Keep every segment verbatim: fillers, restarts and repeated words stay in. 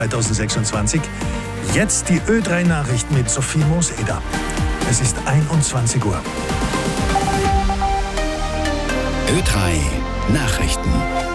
zweitausendsechsundzwanzig. Jetzt die Ö drei Nachrichten mit Sophie Moos-Eder. Es ist einundzwanzig Uhr. Ö drei Nachrichten.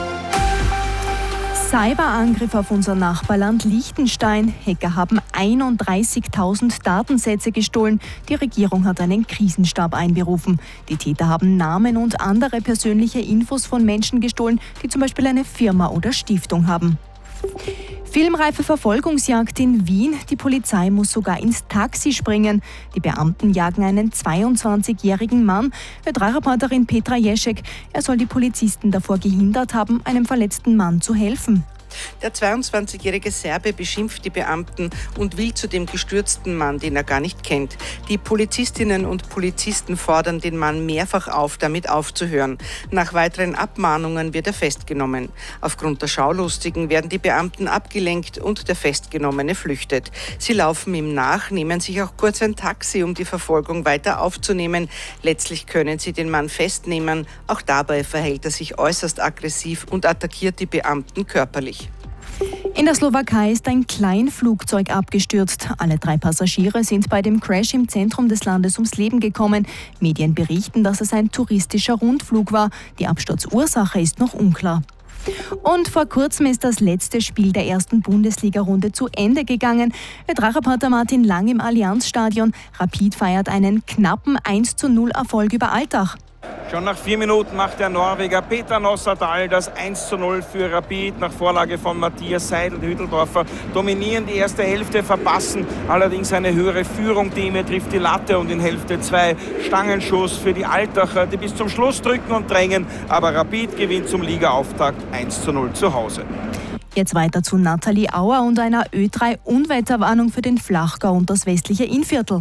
Cyberangriff auf unser Nachbarland Liechtenstein. Hacker haben einunddreißigtausend Datensätze gestohlen. Die Regierung hat einen Krisenstab einberufen. Die Täter haben Namen und andere persönliche Infos von Menschen gestohlen, die zum Beispiel eine Firma oder Stiftung haben. Filmreife Verfolgungsjagd in Wien. Die Polizei muss sogar ins Taxi springen. Die Beamten jagen einen zweiundzwanzigjährigen Mann. Ö drei Reporterin Petra Jeschek. Er soll die Polizisten davor gehindert haben, einem verletzten Mann zu helfen. Der zweiundzwanzigjährige Serbe beschimpft die Beamten und will zu dem gestürzten Mann, den er gar nicht kennt. Die Polizistinnen und Polizisten fordern den Mann mehrfach auf, damit aufzuhören. Nach weiteren Abmahnungen wird er festgenommen. Aufgrund der Schaulustigen werden die Beamten abgelenkt und der Festgenommene flüchtet. Sie laufen ihm nach, nehmen sich auch kurz ein Taxi, um die Verfolgung weiter aufzunehmen. Letztlich können sie den Mann festnehmen. Auch dabei verhält er sich äußerst aggressiv und attackiert die Beamten körperlich. In der Slowakei ist ein Kleinflugzeug abgestürzt. Alle drei Passagiere sind bei dem Crash im Zentrum des Landes ums Leben gekommen. Medien berichten, dass es ein touristischer Rundflug war. Die Absturzursache ist noch unklar. Und vor kurzem ist das letzte Spiel der ersten Bundesliga-Runde zu Ende gegangen. Ö drei Reporter Martin Lang im Allianzstadion. Rapid feiert einen knappen eins zu null Erfolg über Altach. Schon nach vier Minuten macht der Norweger Peter Nossadal das eins zu null für Rapid. Nach Vorlage von Matthias Seidel-Hütteldorfer dominieren die erste Hälfte, verpassen allerdings eine höhere Führung. Deme trifft die Latte und in Hälfte zwei Stangenschuss für die Altacher, die bis zum Schluss drücken und drängen. Aber Rapid gewinnt zum Ligaauftakt eins zu null zu Hause. Jetzt weiter zu Nathalie Auer und einer Ö drei Unwetterwarnung für den Flachgau und das westliche Innviertel.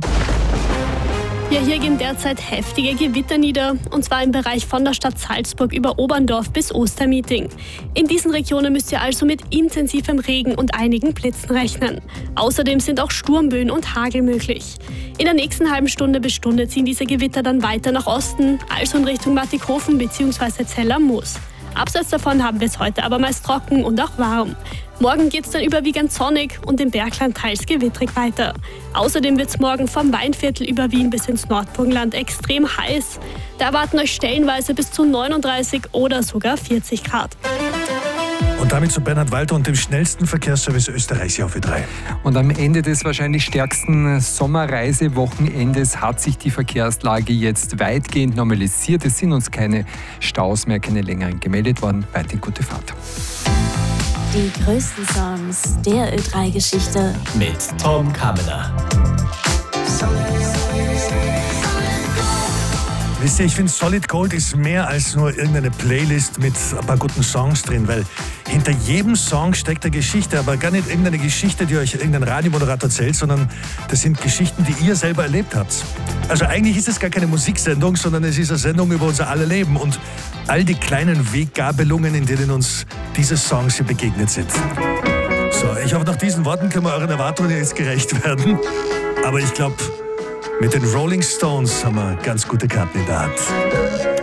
Ja, hier gehen derzeit heftige Gewitter nieder, und zwar im Bereich von der Stadt Salzburg über Oberndorf bis Ostermeeting. In diesen Regionen müsst ihr also mit intensivem Regen und einigen Blitzen rechnen. Außerdem sind auch Sturmböen und Hagel möglich. In der nächsten halben Stunde bis Stunde ziehen diese Gewitter dann weiter nach Osten, also in Richtung Mattighofen bzw. Zell am Moos. Abseits davon haben wir es heute aber meist trocken und auch warm. Morgen geht es dann überwiegend sonnig und im Bergland teils gewittrig weiter. Außerdem wird es morgen vom Weinviertel über Wien bis ins Nordburgenland extrem heiß. Da erwarten euch stellenweise bis zu neununddreißig oder sogar vierzig Grad. Und damit zu Bernhard Walter und dem schnellsten Verkehrsservice Österreichs hier auf Ö drei. Und am Ende des wahrscheinlich stärksten Sommerreisewochenendes hat sich die Verkehrslage jetzt weitgehend normalisiert. Es sind uns keine Staus mehr, keine längeren gemeldet worden. Weiterhin gute Fahrt. Die größten Songs der Ö drei Geschichte Mit Tom Kammerer. Wisst ihr, ich finde, Solid Gold ist mehr als nur irgendeine Playlist mit ein paar guten Songs drin, weil hinter jedem Song steckt eine Geschichte, aber gar nicht irgendeine Geschichte, die euch irgendein Radiomoderator erzählt, sondern das sind Geschichten, die ihr selber erlebt habt. Also eigentlich ist es gar keine Musiksendung, sondern es ist eine Sendung über unser aller Leben und all die kleinen Weggabelungen, in denen uns diese Songs hier begegnet sind. So, ich hoffe, nach diesen Worten können wir euren Erwartungen jetzt gerecht werden. Aber ich glaube, mit den Rolling Stones haben wir ganz gute Karten in der Hand.